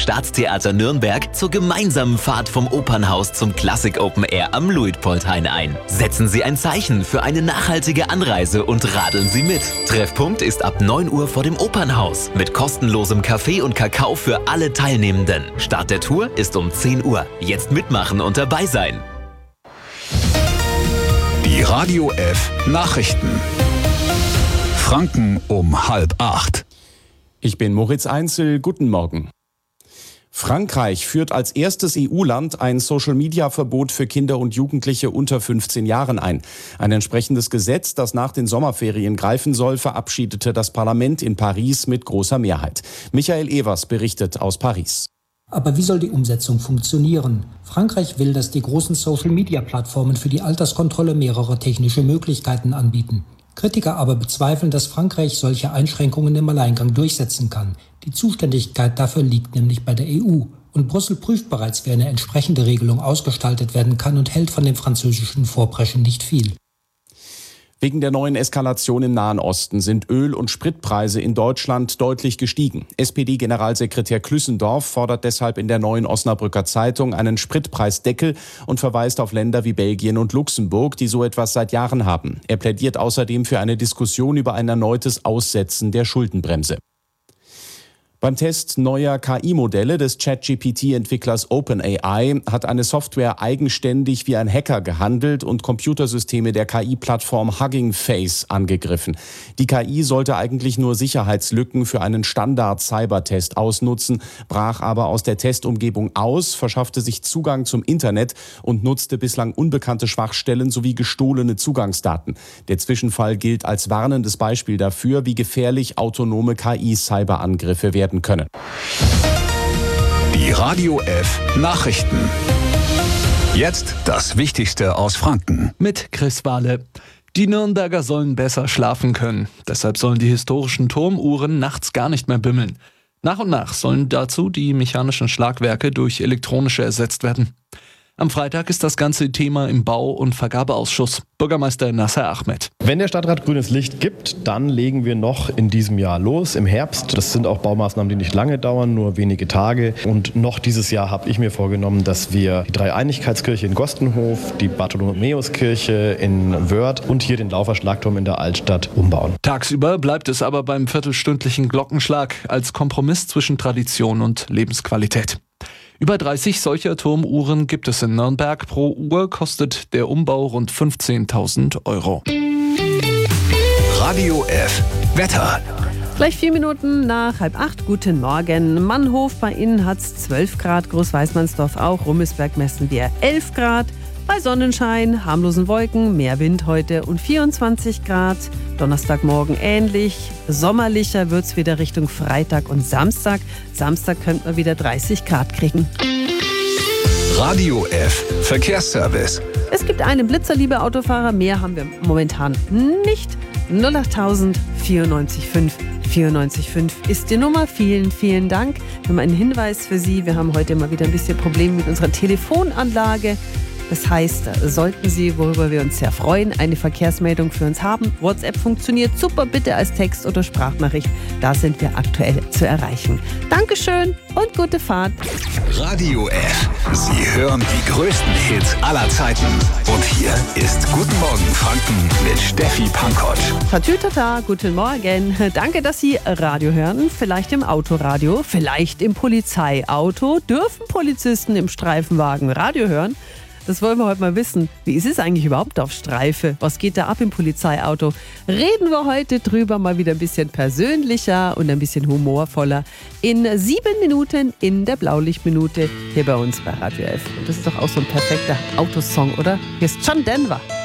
Staatstheater Nürnberg zur gemeinsamen Fahrt vom Opernhaus zum Klassik Open Air am Luitpoldhain ein. Setzen Sie ein Zeichen für eine nachhaltige Anreise und radeln Sie mit. Treffpunkt ist ab 9 Uhr vor dem Opernhaus mit kostenlosem Kaffee und Kakao für alle Teilnehmenden. Start der Tour ist um 10 Uhr. Jetzt mitmachen und dabei sein. Die Radio F Nachrichten. Franken um 7:30. Ich bin Moritz Einzel, guten Morgen. Frankreich führt als erstes EU-Land ein Social-Media-Verbot für Kinder und Jugendliche unter 15 Jahren ein. Ein entsprechendes Gesetz, das nach den Sommerferien greifen soll, verabschiedete das Parlament in Paris mit großer Mehrheit. Michael Evers berichtet aus Paris. Aber wie soll die Umsetzung funktionieren? Frankreich will, dass die großen Social-Media-Plattformen für die Alterskontrolle mehrere technische Möglichkeiten anbieten. Kritiker aber bezweifeln, dass Frankreich solche Einschränkungen im Alleingang durchsetzen kann. Die Zuständigkeit dafür liegt nämlich bei der EU. Und Brüssel prüft bereits, wie eine entsprechende Regelung ausgestaltet werden kann und hält von dem französischen Vorpreschen nicht viel. Wegen der neuen Eskalation im Nahen Osten sind Öl- und Spritpreise in Deutschland deutlich gestiegen. SPD-Generalsekretär Klüssendorf fordert deshalb in der Neuen Osnabrücker Zeitung einen Spritpreisdeckel und verweist auf Länder wie Belgien und Luxemburg, die so etwas seit Jahren haben. Er plädiert außerdem für eine Diskussion über ein erneutes Aussetzen der Schuldenbremse. Beim Test neuer KI-Modelle des ChatGPT-Entwicklers OpenAI hat eine Software eigenständig wie ein Hacker gehandelt und Computersysteme der KI-Plattform Hugging Face angegriffen. Die KI sollte eigentlich nur Sicherheitslücken für einen Standard-Cybertest ausnutzen, brach aber aus der Testumgebung aus, verschaffte sich Zugang zum Internet und nutzte bislang unbekannte Schwachstellen sowie gestohlene Zugangsdaten. Der Zwischenfall gilt als warnendes Beispiel dafür, wie gefährlich autonome KI-Cyberangriffe werden können. Die Radio F Nachrichten. Jetzt das Wichtigste aus Franken. Mit Chris Wahle. Die Nürnberger sollen besser schlafen können. Deshalb sollen die historischen Turmuhren nachts gar nicht mehr bimmeln. Nach und nach sollen dazu die mechanischen Schlagwerke durch elektronische ersetzt werden. Am Freitag ist das ganze Thema im Bau- und Vergabeausschuss. Bürgermeister Nasser Ahmed. Wenn der Stadtrat grünes Licht gibt, dann legen wir noch in diesem Jahr los, im Herbst. Das sind auch Baumaßnahmen, die nicht lange dauern, nur wenige Tage. Und noch dieses Jahr habe ich mir vorgenommen, dass wir die Dreieinigkeitskirche in Gostenhof, die Bartholomäuskirche in Wörth und hier den Lauferschlagturm in der Altstadt umbauen. Tagsüber bleibt es aber beim viertelstündlichen Glockenschlag als Kompromiss zwischen Tradition und Lebensqualität. Über 30 solcher Turmuhren gibt es in Nürnberg. Pro Uhr kostet der Umbau rund 15.000 €. Radio F Wetter. Gleich 4 Minuten nach 7:30. Guten Morgen. Mannhof, bei Ihnen hat es 12 Grad, Großweißmannsdorf auch, Rummelsberg messen wir 11 Grad. Bei Sonnenschein, harmlosen Wolken, mehr Wind heute und 24 Grad. Donnerstagmorgen ähnlich. Sommerlicher wird es wieder Richtung Freitag und Samstag. Samstag könnten wir wieder 30 Grad kriegen. Radio F Verkehrsservice. Es gibt einen Blitzer, liebe Autofahrer. Mehr haben wir momentan nicht. 08000 94 5 94 5 ist die Nummer. Vielen, vielen Dank. Wir haben einen Hinweis für Sie. Wir haben heute mal wieder ein bisschen Probleme mit unserer Telefonanlage. Das heißt, sollten Sie, worüber wir uns sehr freuen, eine Verkehrsmeldung für uns haben. WhatsApp funktioniert super, bitte als Text- oder Sprachnachricht. Da sind wir aktuell zu erreichen. Dankeschön und gute Fahrt. Radio F. Sie hören die größten Hits aller Zeiten. Und hier ist Guten Morgen Franken mit Steffi Pankotsch. Tatütata, guten Morgen. Danke, dass Sie Radio hören. Vielleicht im Autoradio, vielleicht im Polizeiauto. Dürfen Polizisten im Streifenwagen Radio hören? Das wollen wir heute mal wissen. Wie ist es eigentlich überhaupt auf Streife? Was geht da ab im Polizeiauto? Reden wir heute drüber, mal wieder ein bisschen persönlicher und ein bisschen humorvoller. In 7 Minuten in der Blaulichtminute hier bei uns bei Radio F. Und das ist doch auch so ein perfekter Autosong, oder? Hier ist John Denver.